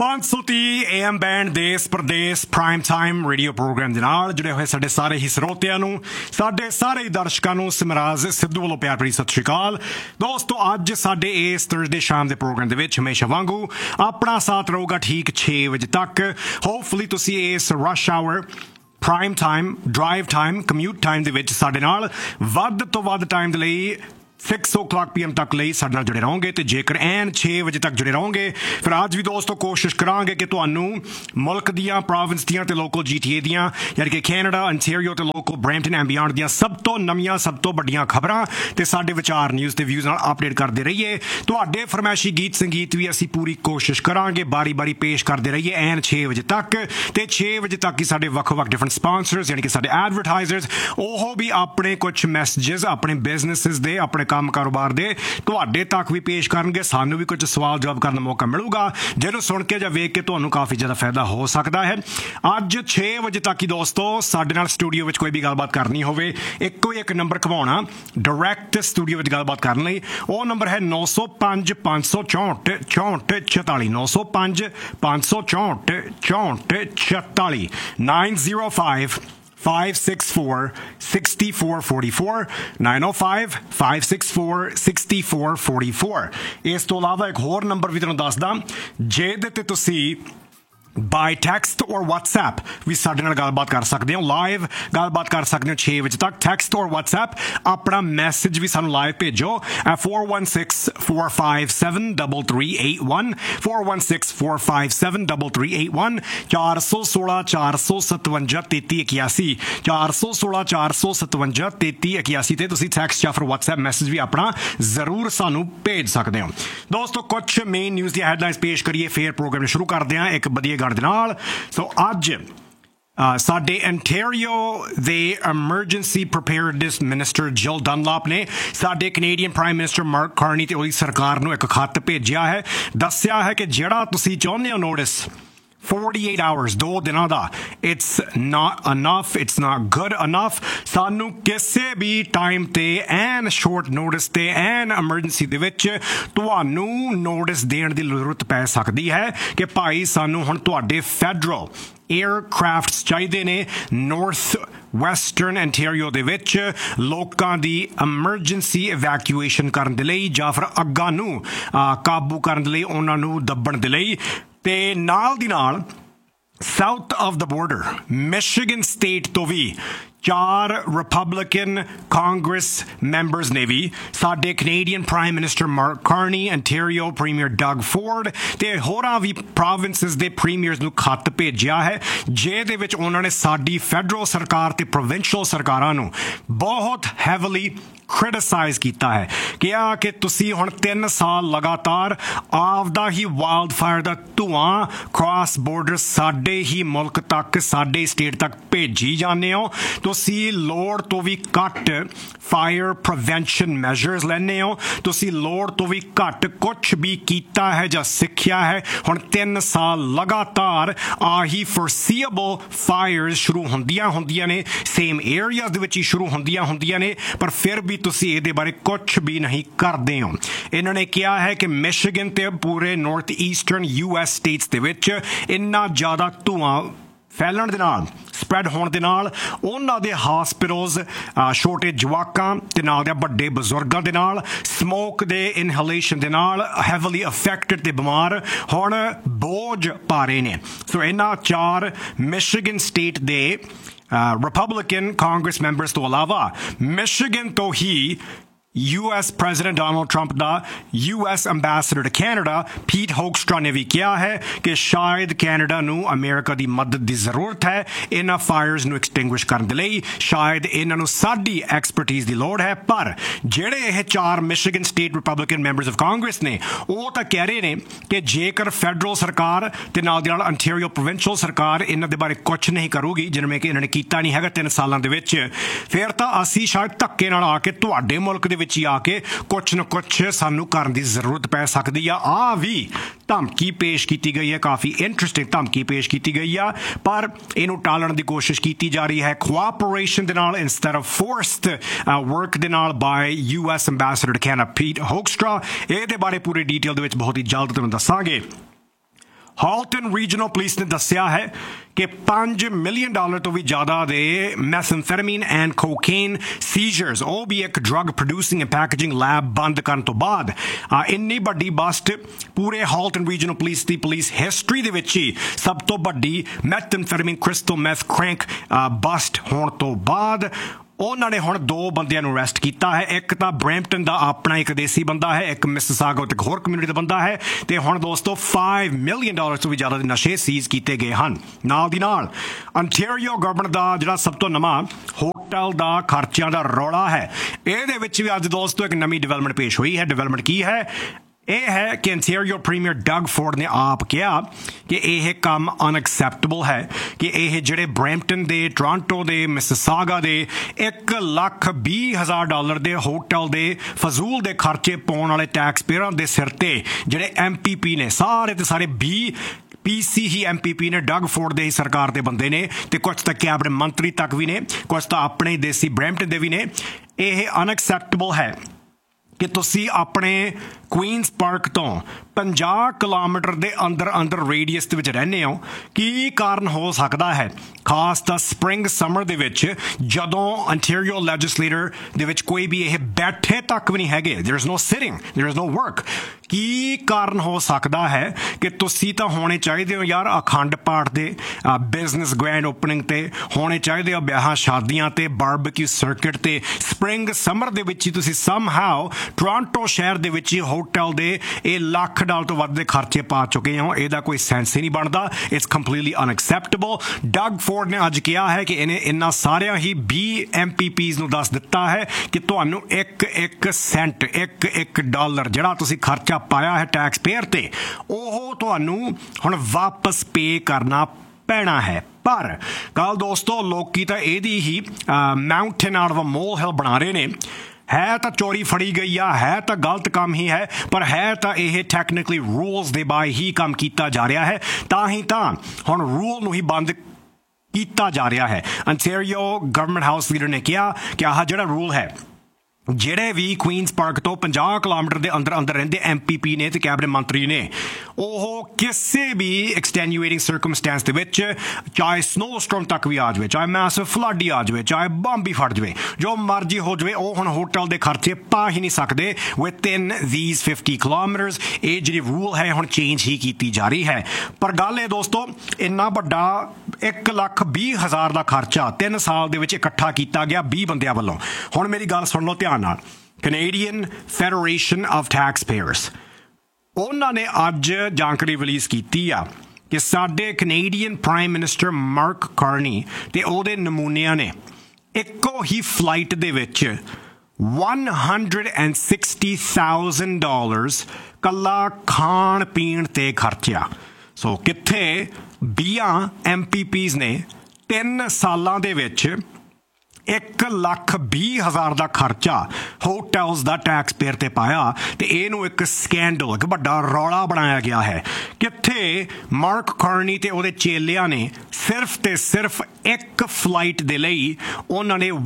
530 AM band ਦੇਸ਼ Pradesh prime time radio programme ਦੇ ਨਾਲ ਜੁੜੇ ਹੋਏ ਸਾਡੇ ਸਾਰੇ ਹੀ ਸਰੋਤਿਆਂ ਨੂੰ, ਸਾਡੇ ਸਾਰੇ ਹੀ ਦਰਸ਼ਕਾਂ ਨੂੰ ਸਿਮਰਾਜ ਸਿੱਧੂ ਵੱਲੋਂ ਪਿਆਰ ਭਰੀ ਸਤਿ ਸ਼੍ਰੀ ਅਕਾਲ। ਦੋਸਤੋ, ਅੱਜ ਸਾਡੇ ਇਸ ਥਰਸਡੇ ਸ਼ਾਮ ਦੇ ਪ੍ਰੋਗਰਾਮ ਦੇ ਵਿੱਚ ਹਮੇਸ਼ਾ ਵਾਂਗੂ ਆਪਣਾ ਸਾਥ ਰਹੂਗਾ ਠੀਕ 6 ਵਜੇ ਤੱਕ। ਹੋਪਫੁਲੀ ਤੁਸੀਂ ਇਸ rush hour prime time, drive time, commute time ਦੇ ਵਿੱਚ ਸਾਡੇ ਨਾਲ ਵੱਧ ਤੋਂ ਵੱਧ ਟਾਈਮ ਦੇ ਲਈ 6 o'clock PM ਤੱਕ ਲਈ ਸਾਡੇ ਨਾਲ ਜੁੜੇ ਰਹੋਗੇ। ਤੇ ਜੇਕਰ ਐਨ 6 ਵਜੇ ਤੱਕ ਜੁੜੇ ਰਹੋਗੇ ਫਿਰ ਅੱਜ ਵੀ ਦੋਸਤੋ ਕੋਸ਼ਿਸ਼ ਕਰਾਂਗੇ ਕਿ ਤੁਹਾਨੂੰ ਮੁਲਕ ਦੀਆਂ, ਪ੍ਰੋਵਿੰਸ ਦੀਆਂ ਤੇ ਲੋਕਲ GTA ਦੀਆਂ, ਯਾਨੀ ਕਿ ਕੈਨੇਡਾ, ਅੰਟੈਰੀਓ ਤੇ ਲੋਕਲ ਬਰੈਂਪਟਨ ਐਂਡ ਬਿਯਾਂਡ ਦੀਆਂ ਸਭ ਤੋਂ ਨਵੀਆਂ, ਸਭ ਤੋਂ ਵੱਡੀਆਂ ਖਬਰਾਂ ਤੇ ਸਾਡੇ ਵਿਚਾਰ ਨਿਊਜ਼ ਤੇ ਵਿਊਜ਼ ਨਾਲ ਅਪਡੇਟ ਕਰਦੇ ਰਹੀਏ। ਤੁਹਾਡੇ ਫਰਮਾਇਸ਼ੀ ਗੀਤ ਸੰਗੀਤ ਵੀ ਅਸੀਂ ਪੂਰੀ ਕੋਸ਼ਿਸ਼ ਕਰਾਂਗੇ ਬਾਰੀ-ਬਾਰੀ ਪੇਸ਼ ਕਰਦੇ ਰਹੀਏ ਐਨ 6 ਵਜੇ ਤੱਕ। ਤੇ 6 ਵਜੇ ਤੱਕ ਹੀ ਸਾਡੇ ਵੱਖ-ਵੱਖ ਡਿਫਰੈਂਟ ਸਪਾਂਸਰਸ, ਯਾਨੀ ਕਿ ਸਾਡੇ ਐਡਵਰਟਾਈਜ਼ਰਸ, ਉਹ ਵੀ ਆਪਣੇ ਕੁਝ ਮੈਸੇजेस ਆਪਣੇ ਬਿਜ਼ਨੈਸਿਸ ਦੇ, ਆਪਣੇ ਕੰਮ ਕਾਰੋਬਾਰ ਦੇ ਤੁਹਾਡੇ ਤੱਕ ਵੀ ਪੇਸ਼ ਕਰਨਗੇ। ਸਾਨੂੰ ਵੀ ਕੁਝ ਸਵਾਲ ਜਵਾਬ ਕਰਨ ਦਾ ਮੌਕਾ ਮਿਲੂਗਾ ਜਿਹਨੂੰ ਸੁਣ ਕੇ ਜਾਂ ਵੇਖ ਕੇ ਤੁਹਾਨੂੰ ਕਾਫੀ ਜ਼ਿਆਦਾ ਫਾਇਦਾ ਹੋ ਸਕਦਾ ਹੈ। ਅੱਜ 6 ਵਜੇ ਤੱਕ ਹੀ ਦੋਸਤੋ ਸਾਡੇ ਨਾਲ ਸਟੂਡੀਓ ਵਿੱਚ ਕੋਈ ਵੀ ਗੱਲਬਾਤ ਕਰਨੀ ਹੋਵੇ, ਇੱਕੋ ਹੀ ਇੱਕ ਨੰਬਰ ਘਵਾਉਣਾ ਡਾਇਰੈਕਟ ਸਟੂਡੀਓ ਵਿੱਚ ਗੱਲਬਾਤ ਕਰਨ ਲਈ। ਉਹ ਨੰਬਰ ਹੈ 905 564 64 46 905 564 64 46 905 564 6444 905 564 6444। ਇਸ ਤੋਂ ਇਲਾਵਾ ਇੱਕ ਹੋਰ ਨੰਬਰ ਵੀ ਤੁਹਾਨੂੰ ਦੱਸਦਾ ਜਿਹਦੇ ਤੇ ਤੁਸੀਂ ਬਾਈ ਟੈਕਸਟ ਔਰ WhatsApp ਵੀ ਸਾਡੇ ਨਾਲ ਗੱਲਬਾਤ ਕਰ ਸਕਦੇ ਹੋ, ਲਾਈਵ ਗੱਲਬਾਤ ਕਰ ਸਕਦੇ ਹੋ 6 ਵਜੇ ਤੱਕ। ਟੈਕਸਟ ਔਰ WhatsApp ਆਪਣਾ ਮੈਸੇਜ ਵੀ ਸਾਨੂੰ ਲਾਈਵ ਭੇਜੋ 4164573381 4164573381 416 457 3381 416 457 3381 ਤੇ ਤੁਸੀਂ ਟੈਕਸਟ ਜਾਂ ਫਿਰ WhatsApp ਮੈਸੇਜ ਵੀ ਆਪਣਾ ਜ਼ਰੂਰ ਸਾਨੂੰ ਭੇਜ ਸਕਦੇ ਹੋ। ਦੋਸਤੋ, ਕੁਝ ਮੇਨ ਨਿਊਜ਼ ਦੀਆਂ ਹੈਡਲਾਈਨਸ ਪੇਸ਼ ਕਰੀਏ ਫਿਰ ਪ੍ਰੋਗਰਾਮ ਨੂੰ ਸ਼ੁਰੂ ਕਰਦੇ ਹਾਂ ਇੱਕ ਵਧੀਆ ਦੇ ਨਾਲ। ਸੋ ਅੱਜ ਸਾਡੇ ਅੰਟੈਰੀਓ ਦੇ ਐਮਰਜੈਂਸੀ ਪ੍ਰੀਪੇਅਰਡਨੈਸ ਮਿਨਿਸਟਰ ਜਿਲ ਡਨਲੈਪ ਨੇ ਸਾਡੇ Canadian prime minister mark Carney ਤੇ ਉਹਦੀ ਸਰਕਾਰ ਨੂੰ ਇੱਕ ਖੱਤ ਭੇਜਿਆ ਹੈ। ਦੱਸਿਆ ਹੈ ਕਿ ਜਿਹੜਾ ਤੁਸੀਂ ਚਾਹੁੰਦੇ ਹੋ ਨੋਟਿਸ 48 hours 2 ਦਿਨਾਂ ਦਾ, it's not enough, it's not good enough। ਸਾਨੂੰ ਕਿਸੇ ਵੀ ਟਾਈਮ ਤੇ ਐਨ ਸ਼ੋਰਟ ਨੋਟਿਸ ਤੇ ਐਨ ਐਮਰਜੈਂਸੀ ਦੇ ਵਿੱਚ ਤੁਹਾਨੂੰ ਨੋਟਿਸ ਦੇਣ ਦੀ ਜ਼ਰੂਰਤ ਪੈ ਸਕਦੀ ਹੈ ਕਿ ਭਾਈ ਸਾਨੂੰ ਹੁਣ ਤੁਹਾਡੇ ਫੈਡਰਲ ਏਅਰਕ੍ਰਾਫਟਸ ਚਾਹੀਦੇ ਨੇ ਨਾਰਥ ਵੈਸਟਰਨ ਅੰਟੈਰੀਓ ਦੇ ਵਿੱਚ ਲੋਕਾਂ ਦੀ ਐਮਰਜੈਂਸੀ ਇਵੈਕੂਏਸ਼ਨ ਕਰਨ ਦੇ ਲਈ ਜਾਂ ਫਿਰ ਅੱਗਾਂ ਨੂੰ ਕਾਬੂ ਕਰਨ ਦੇ ਲਈ, ਉਹਨਾਂ ਨੂੰ ਦੱਬਣ ਦੇ ਲਈ। ਤੇ ਨਾਲ ਦੀ ਨਾਲ south of the border Michigan state ਤੋਂ ਵੀ 4 ਰਿਪਬਲਿਕਨ ਕਾਂਗਰਸ ਮੈਂਬਰਸ ਨੇ ਵੀ ਸਾਡੇ Canadian prime minister mark Carney, Ontario premier Doug Ford ਤੇ ਹੋਰਾਂ ਵੀ ਪ੍ਰੋਵਿੰਸਿਸ ਦੇ ਪ੍ਰੀਮੀਅਰਸ ਨੂੰ ਖੱਤ ਭੇਜਿਆ ਹੈ ਜਿਹਦੇ ਵਿੱਚ ਉਹਨਾਂ ਨੇ ਸਾਡੀ ਫੈਡਰਲ ਸਰਕਾਰ ਤੇ ਪ੍ਰੋਵਿੰਸ਼ੀਅਲ ਸਰਕਾਰਾਂ ਨੂੰ ਬਹੁਤ ਹੈਵਲੀ ਕ੍ਰਿਟਿਸਾਈਜ਼ ਕੀਤਾ ਹੈ। ਕਿਹਾ ਕਿ ਤੁਸੀਂ ਹੁਣ 3 ਸਾਲ ਲਗਾਤਾਰ ਆਪਦਾ ਹੀ ਵਾਈਲਡ ਫਾਇਰ ਦਾ ਧੂਆਂ ਕ੍ਰਾਸ ਬਾਰਡਰ ਸਾਡੇ ਹੀ ਮੁਲਕ ਤੱਕ, ਸਾਡੇ ਸਟੇਟ ਤੱਕ ਭੇਜੀ ਜਾਂਦੇ ਹੋ। ਤੁਸੀਂ ਲੋੜ ਤੋਂ ਵੀ ਘੱਟ ਫਾਇਰ ਪ੍ਰੀਵੈਂਸ਼ਨ ਮੈਜਰਸ ਲੈਂਦੇ ਹੋ, ਤੁਸੀਂ ਲੋੜ ਤੋਂ ਵੀ ਘੱਟ ਕੁਛ ਵੀ ਕੀਤਾ ਹੈ ਜਾਂ ਸਿੱਖਿਆ ਹੈ। ਹੁਣ 3 ਸਾਲ ਲਗਾਤਾਰ ਆਹੀ ਫੋਰਸੀਏਬਲ ਫਾਇਰਸ ਸ਼ੁਰੂ ਹੁੰਦੀਆਂ ਨੇ, ਸੇਮ ਏਰੀਆਜ਼ ਦੇ ਵਿੱਚ ਹੀ ਸ਼ੁਰੂ ਹੁੰਦੀਆਂ ਨੇ, ਪਰ ਫਿਰ ਵੀ ਤੁਸੀਂ ਇਹਦੇ ਬਾਰੇ ਕੁਛ ਵੀ ਨਹੀਂ ਕਰਦੇ ਹੋ। ਇਹਨਾਂ ਨੇ ਕਿਹਾ ਹੈ ਕਿ ਮਿਸ਼ੀਗਨ ਤੇ ਪੂਰੇ ਨਾਰਥ ਈਸਟਰਨ US ਸਟੇਟਸ ਦੇ ਵਿੱਚ ਇੰਨਾ ਜ਼ਿਆਦਾ ਧੂਆਂ ਫੈਲਣ ਦੇ ਨਾਲ, ਸਪਰੈਡ ਹੋਣ ਦੇ ਨਾਲ ਉਹਨਾਂ ਦੇ ਹਸਪਿਟਲਸ ਛੋਟੇ ਜਵਾਕਾਂ ਤੇ ਨਾਲ ਦੇ ਵੱਡੇ ਬਜ਼ੁਰਗਾਂ ਦੇ ਨਾਲ ਸਮੋਕ ਦੇ ਇਨਹਲੇਸ਼ਨ ਦੇ ਨਾਲ ਹੈਵਲੀ ਅਫੈਕਟਡ ਤੇ ਬਿਮਾਰ ਹੁਣ ਬੋਝ ਪਾ ਰਹੇ ਨੇ। ਸੋ ਇਹਨਾਂ 4 ਮਿਸ਼ੀਗਨ ਸਟੇਟ ਦੇ ਰਿਪਬਲਿਕਨ ਕਾਂਗਰਸ ਮੈਂਬਰਸ ਤੋਂ ਇਲਾਵਾ ਮਿਸ਼ੀਗਨ ਤੋਂ ਹੀ US president Donald Trump the US ambassador to Canada ਪੀਟ ਹੋਕਸਟਰਾ ਨੇ ਵੀ ਕਿਹਾ ਹੈ ਕਿ ਸ਼ਾਇਦ ਕੈਨੇਡਾ ਨੂੰ ਅਮਰੀਕਾ ਦੀ ਮਦਦ ਦੀ ਜ਼ਰੂਰਤ ਹੈ ਇਹਨਾਂ ਫਾਇਰਸ ਨੂੰ ਐਕਸਟਿੰਗੁਇਸ਼ ਕਰਨ ਦੇ ਲਈ। ਸ਼ਾਇਦ ਇਹਨਾਂ ਨੂੰ ਸਾਡੀ ਐਕਸਪਰਟੀਜ਼ ਦੀ ਲੋੜ ਹੈ। ਪਰ ਜਿਹੜੇ ਇਹ 4 Michigan state Republican members of Congress ਨੇ ਉਹ ਤਾਂ ਕਹਿ ਰਹੇ ਨੇ ਕਿ ਜੇਕਰ ਫੈਡਰਲ ਸਰਕਾਰ ਤੇ ਨਾਲ ਦੀ ਨਾਲ ਅੰਟੈਰੀਓ ਪ੍ਰੋਵਿੰਸ਼ੀਅਲ ਸਰਕਾਰ ਇਹਨਾਂ ਦੇ ਬਾਰੇ ਕੁਛ ਨਹੀਂ ਕਰੂਗੀ, ਜਿਵੇਂ ਕਿ ਇਹਨਾਂ ਨੇ ਕੀਤਾ ਨਹੀਂ ਹੈਗਾ 3 ਸਾਲਾਂ ਦੇ ਵਿੱਚ, ਫਿਰ ਤਾਂ ਅਸੀਂ ਸ਼ਾਇਦ ਧੱਕੇ ਨਾਲ ਆ ਕੇ ਤੁਹਾਡੇ ਮੁਲਕ ਦੇ ਵਿੱਚ ਹੀ ਆ ਕੇ ਕੁਛ ਨਾ ਕੁਛ ਸਾਨੂੰ ਕਰਨ ਦੀ ਜ਼ਰੂਰਤ ਪੈ ਸਕਦੀ ਆ ਵੀ ਧਮਕੀ ਪੇਸ਼ ਕੀਤੀ ਗਈ ਹੈ, ਕਾਫੀ ਇੰਟਰਸਟਿੰਗ ਧਮਕੀ ਪੇਸ਼ ਕੀਤੀ ਗਈ ਆ, ਪਰ ਇਹਨੂੰ ਟਾਲਣ ਦੀ ਕੋਸ਼ਿਸ਼ ਕੀਤੀ ਜਾ ਰਹੀ ਹੈ ਕੋਆਪਰੇਸ਼ਨ ਦੇ ਨਾਲ ਇੰਸਟੈਡ ਆਫ ਫੋਰਸਡ ਵਰਕ ਦੇ ਨਾਲ ਬਾਈ US ਐਂਬੈਸਡਰ ਕੈਨੇਡਾ ਪੀਟ ਹੋਕਸਟਰਾ। ਇਹਦੇ ਬਾਰੇ ਪੂਰੇ ਡੀਟੇਲ ਦੇ ਵਿੱਚ ਬਹੁਤ ਹੀ ਜਲਦ ਤੁਹਾਨੂੰ ਦੱਸਾਂਗੇ। ਹਾਲਟਨ ਰੀਜਨਲ ਪੁਲਿਸ ਨੇ ਦੱਸਿਆ ਹੈ ਕਿ $5 ਮਿਲੀਅਨ ਤੋਂ ਵੀ ਜ਼ਿਆਦਾ ਦੇ ਮੈਥੈਮਫੈਟਾਮੀਨ ਐਂਡ ਕੋਕੇਨ ਸੀਜ਼ਰਸ, ਉਹ ਵੀ ਇੱਕ drug producing and packaging lab ਬੰਦ ਕਰਨ ਤੋਂ ਬਾਅਦ ਇੰਨੀ ਵੱਡੀ ਬਸਟ ਪੂਰੇ ਹਾਲਟਨ ਰੀਜਨਲ ਪੁਲਿਸ ਦੀ ਪੁਲਿਸ ਹਿਸਟਰੀ ਦੇ ਵਿੱਚ ਹੀ ਸਭ ਤੋਂ ਵੱਡੀ ਮੈਥੈਮਫੈਟਾਮੀਨ ਕ੍ਰਿਸਟਲ ਮੈਥ ਕ੍ਰੈਂਕ ਬਸਟ ਹੋਣ ਤੋਂ ਬਾਅਦ ਉਹਨਾਂ ਨੇ ਹੁਣ 2 ਬੰਦਿਆਂ ਨੂੰ ਅਰੈਸਟ ਕੀਤਾ ਹੈ। ਇੱਕ ਤਾਂ ਬਰੈਂਪਟਨ ਦਾ ਆਪਣਾ ਇੱਕ ਦੇਸੀ ਬੰਦਾ ਹੈ, ਇੱਕ ਮਿਸਿਸਾਗਾ ਤੇ ਇੱਕ ਹੋਰ ਕਮਿਊਨਿਟੀ ਦਾ ਬੰਦਾ ਹੈ, ਤੇ ਹੁਣ ਦੋਸਤੋ $5 ਮਿਲੀਅਨ ਤੋਂ ਵੀ ਜ਼ਿਆਦਾ ਦੇ ਨਸ਼ੇ ਸੀਜ਼ ਕੀਤੇ ਗਏ ਹਨ। ਨਾਲ ਦੀ ਨਾਲ ਅੰਟੈਰੀਓ ਗਵਰਨਮੈਂਟ ਦਾ ਜਿਹੜਾ ਸਭ ਤੋਂ ਨਵਾਂ ਹੋਟਲ ਦਾ ਖਰਚਿਆਂ ਦਾ ਰੌਲਾ ਹੈ, ਇਹਦੇ ਵਿੱਚ ਵੀ ਅੱਜ ਦੋਸਤੋ ਇੱਕ ਨਵੀਂ ਡਿਵੈਲਪਮੈਂਟ ਪੇਸ਼ ਹੋਈ ਹੈ। ਡਿਵੈਲਪਮੈਂਟ ਕੀ ਹੈ? ਇਹ ਹੈ ਕਿ ਅੰਟੈਰੀਓ ਪ੍ਰੀਮੀਅਰ ਡਗ ਫੋਰਡ ਨੇ ਆਪ ਕਿਹਾ ਕਿ ਇਹ ਕੰਮ ਅਨਐਕਸੈਪਟੇਬਲ ਹੈ ਕਿ ਇਹ ਜਿਹੜੇ ਬਰੈਂਪਟਨ ਦੇ, ਟੋਰਾਂਟੋ ਦੇ, ਮਿਸਿਸਾਗਾ ਦੇ $1,20,000 ਦੇ ਹੋਟਲ ਦੇ ਫਜ਼ੂਲ ਦੇ ਖਰਚੇ ਪਾਉਣ ਵਾਲੇ ਟੈਕਸ ਪੇਅਰਾਂ ਦੇ ਸਿਰ ਤੇ ਜਿਹੜੇ MPP ਨੇ, ਸਾਰੇ ਦੇ ਸਾਰੇ PC ਹੀ MPP ਨੇ, ਡਗ ਫੋਰਡ ਦੇ ਹੀ ਸਰਕਾਰ ਦੇ ਬੰਦੇ ਨੇ, ਤੇ ਕੁਝ ਤਾਂ ਕੈਬਨਿਟ ਮੰਤਰੀ ਤੱਕ ਵੀ ਨੇ, ਕੁਝ ਤਾਂ ਆਪਣੇ ਦੇਸੀ ਬਰੈਂਪਟਨ ਦੇ ਵੀ ਨੇ। ਇਹ ਅਨਐਕਸੈਪਟੇਬਲ ਹੈ ਕਿ ਤੁਸੀਂ ਆਪਣੇ ਕੁਈਨਸ ਪਾਰਕ ਤੋਂ 50 ਕਿਲੋਮੀਟਰ ਦੇ ਅੰਦਰ ਰੇਡੀਅਸ ਦੇ ਵਿੱਚ ਰਹਿੰਦੇ ਹੋ। ਕੀ ਕਾਰਨ ਹੋ ਸਕਦਾ ਹੈ? ਖਾਸ ਤਾਂ ਸਪਰਿੰਗ ਸਮਰ ਦੇ ਵਿੱਚ ਜਦੋਂ ਅੰਟੈਰੀਓ ਲੈਜਿਸਲੇਟਰ ਦੇ ਵਿੱਚ ਕੋਈ ਵੀ ਇਹ ਬੈਠੇ ਤੱਕ ਵੀ ਨਹੀਂ ਹੈਗੇ, there is no sitting, there is no work। ਕੀ ਕਾਰਨ ਹੋ ਸਕਦਾ ਹੈ ਕਿ ਤੁਸੀਂ ਤਾਂ ਹੋਣੇ ਚਾਹੀਦੇ ਹੋ ਯਾਰ ਅਖੰਡ ਪਾਠ ਦੇ, ਬਿਜ਼ਨਸ ਗ੍ਰੈਂਡ ਓਪਨਿੰਗ ਤੇ ਹੋਣੇ ਚਾਹੀਦੇ ਹੋ, ਵਿਆਹਾਂ ਸ਼ਾਦੀਆਂ ਤੇ, ਬਾਰਬੀਕਿਊ ਸਰਕਿਟ ਤੇ। ਸਪਰਿੰਗ ਸਮਰ ਦੇ ਵਿੱਚ ਹੀ ਤੁਸੀਂ ਸਮਹਾਉ ਟੋਰਾਂਟੋ ਸ਼ਹਿਰ ਦੇ ਵਿੱਚ ਹੀ ਹੋਟਲ ਦੇ ਇਹ $1,00,000 ਤੋਂ ਵੱਧ ਦੇ ਖਰਚੇ ਪਾ ਚੁੱਕੇ ਹੋ। ਇਹਦਾ ਕੋਈ ਸੈਂਸ ਹੀ ਨਹੀਂ ਬਣਦਾ। It's completely unacceptable. Doug Ford ਨੇ ਅੱਜ ਕਿਹਾ ਹੈ ਕਿ ਇਹਨੇ ਇਹਨਾਂ ਸਾਰਿਆਂ ਹੀ 20 MPPs ਨੂੰ ਦੱਸ ਦਿੱਤਾ ਹੈ ਕਿ ਤੁਹਾਨੂੰ ਇੱਕ ਸੈਂਟ, ਇੱਕ ਡਾਲਰ ਜਿਹੜਾ ਤੁਸੀਂ ਖਰਚਾ ਪਾਇਆ ਹੈ ਟੈਕਸ ਪੇਅਰ ਤੇ, ਉਹ ਤੁਹਾਨੂੰ ਹੁਣ ਵਾਪਸ ਪੇ ਕਰਨਾ ਪੈਣਾ ਹੈ। ਪਰ ਕੱਲ ਦੋਸਤੋ ਲੋਕੀ ਤਾਂ ਇਹਦੀ ਹੀ mountain out of a mall ਹਿਲ ਬਣਾ ਰਹੇ ਨੇ। ਹੈ ਤਾਂ ਚੋਰੀ ਫੜੀ ਗਈ ਆ, ਹੈ ਤਾਂ ਗਲਤ ਕੰਮ ਹੀ ਹੈ, ਪਰ ਹੈ ਤਾਂ ਇਹ ਟੈਕਨੀਕਲੀ ਰੂਲਸ ਦੇ ਬਾਈ ਹੀ ਕੰਮ ਕੀਤਾ ਜਾ ਰਿਹਾ ਹੈ। ਤਾਂ ਹੀ ਤਾਂ ਹੁਣ ਰੂਲ ਨੂੰ ਹੀ ਬੰਦ ਕੀਤਾ ਜਾ ਰਿਹਾ ਹੈ। ਅੰਟੈਰੀਓ ਗਵਰਨਮੈਂਟ ਹਾਊਸ ਲੀਡਰ ਨੇ ਕਿਹਾ ਕਿ ਆਹ ਜਿਹੜਾ ਰੂਲ ਹੈ, ਜਿਹੜੇ ਵੀ ਕੁਈਨਸ ਪਾਰਕ ਤੋਂ 50 ਕਿਲੋਮੀਟਰ ਦੇ ਅੰਦਰ ਰਹਿੰਦੇ MPP ਨੇ ਤੇ ਕੈਬਨਿਟ ਮੰਤਰੀ ਨੇ, ਉਹ ਕਿਸੇ ਵੀ ਐਕਸਟੈਨੂਏਟਿੰਗ ਸਰਕਮਸਟੈਂਸ ਦੇ ਵਿੱਚ, ਚਾਹੇ ਸਨੋਸਟੋਰਮ ਤੱਕ ਵੀ ਆ ਜਾਵੇ, ਚਾਹੇ ਮੈਸਿਵ ਫਲੱਡ ਹੀ ਆ ਜਾਵੇ, ਚਾਹੇ ਬੰਬ ਹੀ ਫਟ ਜਾਵੇ, ਜੋ ਮਰਜ਼ੀ ਹੋ ਜਾਵੇ, ਉਹ ਹੁਣ ਹੋਟਲ ਦੇ ਖਰਚੇ ਪਾ ਹੀ ਨਹੀਂ ਸਕਦੇ ਵਿਦਿਨ these 50 ਕਿਲੋਮੀਟਰਸ। ਇਹ ਜਿਹੜੀ ਰੂਲ ਹੈ ਹੁਣ ਚੇਂਜ ਹੀ ਕੀਤੀ ਜਾ ਰਹੀ ਹੈ। ਪਰ ਗੱਲ ਇਹ ਦੋਸਤੋ, ਇੰਨਾ ਵੱਡਾ $1,20,000 ਦਾ ਖਰਚਾ 3 ਸਾਲ ਦੇ ਵਿੱਚ ਇਕੱਠਾ ਕੀਤਾ ਗਿਆ 20 ਬੰਦਿਆਂ ਵੱਲੋਂ। ਹੁਣ ਮੇਰੀ ਗੱਲ ਸੁਣ ਲਓ ਧਿਆਨ ਨਾਲ। Canadian federation of tax pairs, ਉਹਨਾਂ ਨੇ ਅੱਜ ਜਾਣਕਾਰੀ ਰਿਲੀਜ਼ ਕੀਤੀ ਆ ਕਿ ਸਾਡੇ Canadian prime minister mark Carney ਤੇ ਉਹਦੇ ਨਮੂਨਿਆਂ ਨੇ ਇੱਕੋ ਹੀ ਫਲਾਈਟ ਦੇ ਵਿੱਚ $160,000 ਕੱਲਾ ਖਾਣ ਪੀਣ ਤੇ ਖਰਚਿਆ। ਸੋ ਕਿੱਥੇ 20 MPPs ਨੇ 3 ਸਾਲਾਂ ਦੇ ਵਿੱਚ $1,20,000 ਦਾ ਖਰਚਾ ਹੋਟਲਸ ਦਾ ਟੈਕਸ ਪੇਅਰ ਤੇ ਪਾਇਆ, ਤੇ ਇਹਨੂੰ ਇੱਕ ਸਕੈਂਡਲ, ਇੱਕ ਵੱਡਾ ਰੌਲਾ ਬਣਾਇਆ ਗਿਆ ਹੈ। ਕਿੱਥੇ ਮਾਰਕ ਕਾਰਨੀ ਤੇ ਉਹਦੇ ਚੇਲਿਆਂ ਨੇ ਸਿਰਫ ਤੇ ਸਿਰਫ ਇੱਕ ਫਲਾਈਟ ਦੇ ਲਈ ਉਹਨਾਂ ਨੇ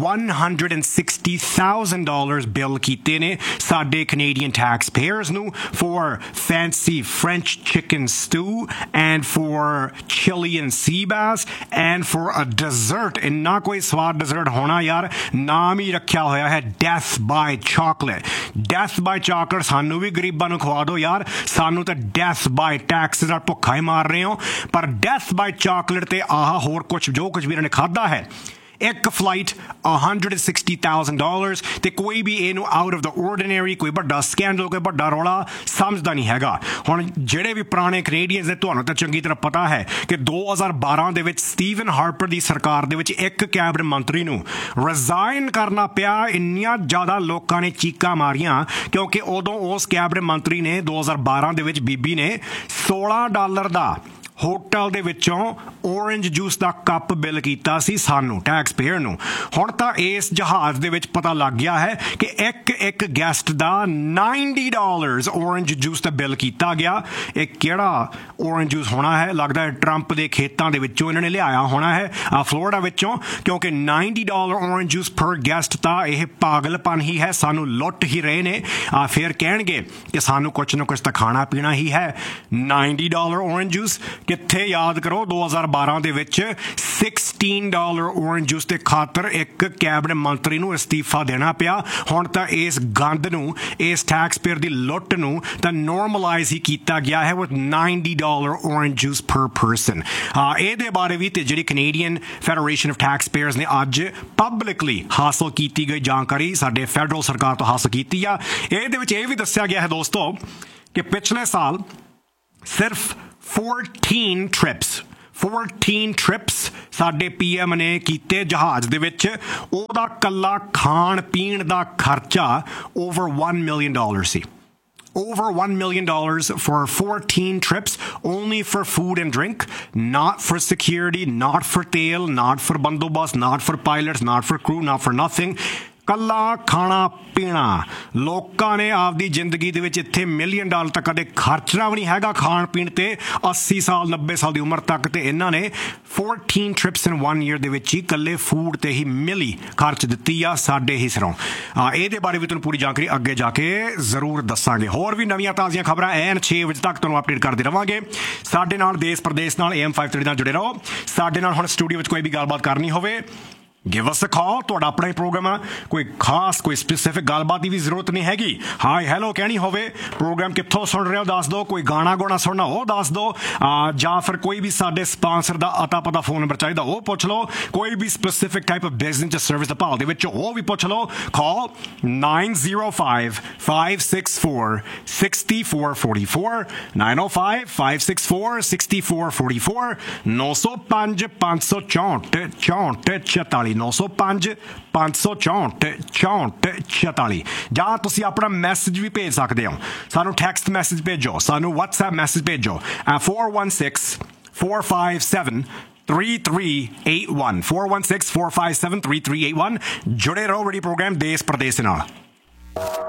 $160,000 ਬਿੱਲ ਕੀਤੇ ਨੇ ਸਾਡੇ ਕੈਨੇਡੀਅਨ ਟੈਕਸ ਪੇਅਰਸ ਨੂੰ for fancy French chicken stu and for Chilean sea bass and for a dessert। ਇੰਨਾ ਕੋਈ ਸਵਾਦ ਡੈਜ਼ਰਟ ਹੋਣਾ ਯਾਰ, ਨਾਮ ਹੀ ਰੱਖਿਆ ਹੋਇਆ ਹੈ ਡੈਥ ਬਾਈ ਚਾਕਲੇਟ। ਡੈਥ ਬਾਈ ਚਾਕਲੇਟ ਸਾਨੂੰ ਵੀ ਗਰੀਬਾਂ ਨੂੰ ਖਵਾ ਦਿਓ ਯਾਰ, ਸਾਨੂੰ ਤਾਂ ਡੈਥ ਬਾਈ ਟੈਕਸ ਨਾਲ ਭੁੱਖਾ ਹੀ ਮਾਰ ਰਹੇ ਹੋ। ਪਰ ਡੈਥ ਬਾਈ ਚਾਕਲੇਟ ਤੇ ਆਹ ਹੋਰ ਕੁਝ ਜੋ ਕੁਝ ਵੀ ਇਹਨਾਂ ਨੇ ਖਾਧਾ ਹੈ, ਇੱਕ ਫਲਾਈਟ $160,000, ਤੇ ਕੋਈ ਵੀ ਇਹਨੂੰ ਆਊਟ ਆਫ ਦ ਆਰਡੀਨਰੀ, ਕੋਈ ਵੱਡਾ ਸਕੈਂਡਲ, ਕੋਈ ਵੱਡਾ ਰੌਲਾ ਸਮਝਦਾ ਨਹੀਂ ਹੈਗਾ। ਹੁਣ ਜਿਹੜੇ ਵੀ ਪੁਰਾਣੇ ਕੈਨੇਡੀਅਨਸ ਨੇ, ਤੁਹਾਨੂੰ ਤਾਂ ਚੰਗੀ ਤਰ੍ਹਾਂ ਪਤਾ ਹੈ ਕਿ 2012 ਦੇ ਵਿੱਚ ਸਟੀਵਨ ਹਾਰਪਰ ਦੀ ਸਰਕਾਰ ਦੇ ਵਿੱਚ ਇੱਕ ਕੈਬਨਿਟ ਮੰਤਰੀ ਨੂੰ ਰਿਜ਼ਾਈਨ ਕਰਨਾ ਪਿਆ। ਇੰਨੀਆਂ ਜ਼ਿਆਦਾ ਲੋਕਾਂ ਨੇ ਚੀਕਾਂ ਮਾਰੀਆਂ ਕਿਉਂਕਿ ਉਦੋਂ ਉਸ ਕੈਬਨਿਟ ਮੰਤਰੀ ਨੇ 2012 ਦੇ ਵਿੱਚ ਬੀਬੀ ਨੇ $16 ਦਾ ਹੋਟਲ ਦੇ ਵਿੱਚੋਂ orange juice ਦਾ ਕੱਪ ਬਿੱਲ ਕੀਤਾ ਸੀ ਸਾਨੂੰ ਟੈਕਸ ਪੇਅਰ ਨੂੰ। ਹੁਣ ਤਾਂ ਇਸ ਜਹਾਜ਼ ਦੇ ਵਿੱਚ ਪਤਾ ਲੱਗ ਗਿਆ ਹੈ ਕਿ ਇੱਕ ਗੈਸਟ ਦਾ $90 orange juice ਦਾ ਬਿੱਲ ਕੀਤਾ ਗਿਆ। ਇਹ ਕਿਹੜਾ orange juice ਹੋਣਾ ਹੈ? ਲੱਗਦਾ ਹੈ ਟਰੰਪ ਦੇ ਖੇਤਾਂ ਦੇ ਵਿੱਚੋਂ ਇਹਨਾਂ ਨੇ ਲਿਆਇਆ ਹੋਣਾ ਹੈ, ਫਲੋਰੀਡਾ ਵਿੱਚੋਂ, ਕਿਉਂਕਿ $90 orange juice per guest ਤਾਂ ਇਹ ਪਾਗਲਪਨ ਹੀ ਹੈ, ਸਾਨੂੰ ਲੁੱਟ ਹੀ ਰਹੇ ਨੇ। ਫਿਰ ਕਹਿਣਗੇ ਕਿ ਸਾਨੂੰ ਕੁਛ ਨਾ ਕੁਛ ਤਾਂ ਖਾਣਾ ਪੀਣਾ ਹੀ ਹੈ। $90 orange juice ਕਿੱਥੇ? ਯਾਦ ਕਰੋ 2012 ਦੇ ਵਿੱਚ $16 orange juice ਦੇ ਖਾਤਰ ਇੱਕ ਕੈਬਨਿਟ ਮੰਤਰੀ ਨੂੰ ਅਸਤੀਫਾ ਦੇਣਾ ਪਿਆ। ਹੁਣ ਤਾਂ ਇਸ ਗੰਦ ਨੂੰ, ਇਸ ਟੈਕਸ ਪੇਅਰ ਦੀ ਲੁੱਟ ਨੂੰ ਤਾਂ ਨੋਰਮਲਾਈਜ਼ ਹੀ ਕੀਤਾ ਗਿਆ ਹੈ with $90 orange juice per person। ਇਹਦੇ ਬਾਰੇ ਵੀ ਤੇ ਜਿਹੜੀ Canadian federation of tax pairs ਨੇ ਅੱਜ ਪਬਲਿਕਲੀ ਹਾਸਲ ਕੀਤੀ ਗਈ ਜਾਣਕਾਰੀ ਸਾਡੇ ਫੈਡਰਲ ਸਰਕਾਰ ਤੋਂ ਹਾਸਲ ਕੀਤੀ ਆ। ਇਹਦੇ ਵਿੱਚ ਇਹ ਵੀ ਦੱਸਿਆ ਗਿਆ ਹੈ ਦੋਸਤੋ ਕਿ ਪਿਛਲੇ ਸਾਲ ਸਿਰਫ 14 ਟ੍ਰਿਪਸ ਸਾਡੇ PM ਨੇ ਕੀਤੇ ਜਹਾਜ਼ ਦੇ ਵਿੱਚ। ਉਹਦਾ ਕੱਲਾ ਖਾਣ ਪੀਣ ਦਾ ਖਰਚਾ over $1 million C. Over $1 million for 14 trips, only for food and drink, not for security, not for tail, not for bandobast, not for pilots, not for crew, not for nothing. ਕੱਲਾ ਖਾਣਾ ਪੀਣਾ। ਲੋਕਾਂ ਨੇ ਆਪਦੀ ਜ਼ਿੰਦਗੀ ਦੇ ਵਿੱਚ ਇੱਥੇ $1 million ਤੱਕ ਕਦੇ ਖਰਚਣਾ ਵੀ ਨਹੀਂ ਹੈਗਾ ਖਾਣ ਪੀਣ ਤੇ 80 ਸਾਲ 90 ਸਾਲ ਦੀ ਉਮਰ ਤੱਕ, ਤੇ ਇਹਨਾਂ ਨੇ 14 trips in 1 year ਦੇ ਵਿੱਚ ਹੀ ਇਕੱਲੇ ਫੂਡ ਤੇ ਹੀ ਮਿਲੀ ਖਰਚ ਦਿੱਤੀ ਆ ਸਾਡੇ ਹੀ ਸਿਰੋਂ। ਇਹਦੇ ਬਾਰੇ ਵੀ ਤੁਹਾਨੂੰ ਪੂਰੀ ਜਾਣਕਾਰੀ ਅੱਗੇ ਜਾ ਕੇ ਜ਼ਰੂਰ ਦੱਸਾਂਗੇ। ਹੋਰ ਵੀ ਨਵੀਆਂ ਤਾਜ਼ੀਆਂ ਖਬਰਾਂ ਐਨ 6 ਵਜੇ ਤੱਕ ਤੁਹਾਨੂੰ ਅਪਡੇਟ ਕਰਦੇ ਰਵਾਂਗੇ। ਸਾਡੇ ਨਾਲ ਦੇਸ਼ ਪ੍ਰਦੇਸ਼ ਨਾਲ AM 530 ਨਾਲ ਜੁੜੇ ਰਹੋ। ਸਾਡੇ ਨਾਲ ਹੁਣ ਸਟੂਡੀਓ ਵਿੱਚ ਕੋਈ ਵੀ ਗੱਲਬਾਤ ਕਰਨੀ ਹੋਵੇ, give us a call। ਤੁਹਾਡਾ ਆਪਣਾ ਹੀ ਪ੍ਰੋਗਰਾਮ ਆ, ਕੋਈ ਖਾਸ ਕੋਈ ਸਪੈਸੀਫਿਕ ਗੱਲਬਾਤ ਦੀ ਵੀ ਜ਼ਰੂਰਤ ਨਹੀਂ ਹੈਗੀ। ਹਾਈ ਹੈਲੋ ਕਹਿਣੀ ਹੋਵੇ, ਪ੍ਰੋਗਰਾਮ ਕਿੱਥੋਂ ਸੁਣ ਰਹੇ ਹੋ ਦੱਸ ਦਿਓ, ਕੋਈ ਗਾਣਾ ਗਾਉਣਾ ਸੁਣਨਾ ਉਹ ਦੱਸ ਦਿਓ, ਜਾਂ ਫਿਰ ਕੋਈ ਵੀ ਸਾਡੇ ਸਪਾਂਸਰ ਦਾ ਅਤਾ ਪਤਾ ਫੋਨ ਨੰਬਰ ਚਾਹੀਦਾ ਉਹ ਪੁੱਛ ਲਓ, ਕੋਈ ਵੀ ਸਪੈਸੀਫਿਕ ਟਾਈਪ ਆਫ ਬਿਜ਼ਨਸ ਜਾਂ ਸਰਵਿਸ ਦਾ ਭਾਲ ਦੇ ਵਿੱਚ ਉਹ ਵੀ ਪੁੱਛ ਲਓ। ਕਾਲ 905-564-6444 905-564-6444 905-564-6444 905-564-6444 ਜਾਂ ਤੁਸੀਂ ਆਪਣਾ ਮੈਸੇਜ ਵੀ ਭੇਜ ਸਕਦੇ ਹੋ। ਸਾਨੂੰ ਟੈਕਸਟ ਮੈਸੇਜ ਭੇਜੋ, ਸਾਨੂੰ WhatsApp ਮੈਸੇਜ ਭੇਜੋ 416-457-3381 416-457-3381। ਜੁੜੇ ਰਹੋ ਰੇਡੀਓ ਪ੍ਰੋਗਰਾਮ ਦੇਸ਼ ਪ੍ਰਦੇਸ਼ ਨਾਲ।